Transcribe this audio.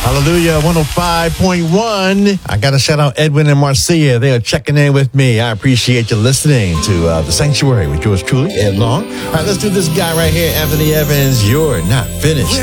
Hallelujah, 105.1. I got to shout out Edwin and Marcia. They are checking in with me. I appreciate you listening to The Sanctuary with yours truly, Ed Long. All right, let's do this guy right here, Anthony Evans. You're not finished.